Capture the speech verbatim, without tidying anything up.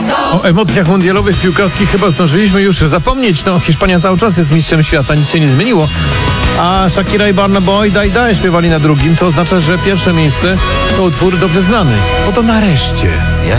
O emocjach mundialowych piłkarskich chyba zdążyliśmy już zapomnieć. No, Hiszpania cały czas jest mistrzem świata, nic się nie zmieniło. A Shakira i Burna Boy Daj Daj śpiewali na drugim, co oznacza, że pierwsze miejsce to utwór dobrze znany. Oto nareszcie. Ja